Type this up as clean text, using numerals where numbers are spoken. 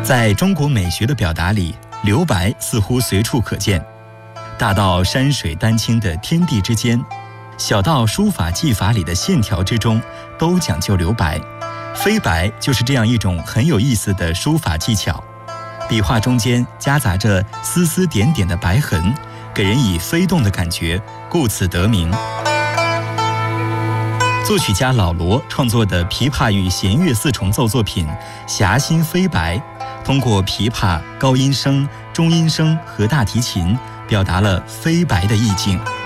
在中国美学的表达里，留白似乎随处可见，大到山水丹青的天地之间，小到书法技法里的线条之中，都讲究留白。飞白就是这样一种很有意思的书法技巧，笔画中间夹杂着丝丝点点的白痕，给人以飞动的感觉，故此得名。作曲家老罗创作的琵琶与弦乐四重奏作品《侠心飞白》，通过琵琶、高音声、中音声和大提琴，表达了飞白的意境。